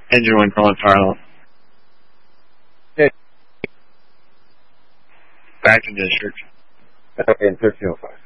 Engine 1 calling Harlem. Okay. Back to district. Okay, in 1305.